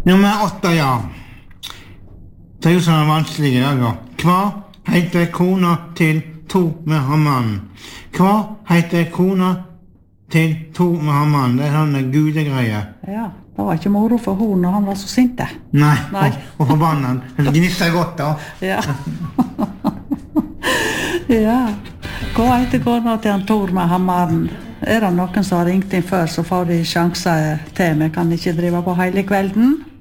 Nummer 8, ja. Det er jo sånn vanskelig i dag, da. Hva heter kona til Thor med hammeren? Hva heter kona til Thor med hammeren? Det er sånne gudegreier. Ja, det var ikke moro for hun når han var så sinte. Nei, Nei. og forbannet. Det gnisser godt, da. Ja. Ja. Hva heter kona til han Thor med hammeren? Er det noen som har ringt inn før, så får de sjanser til. Vi kan ikke drive på hele kvelden.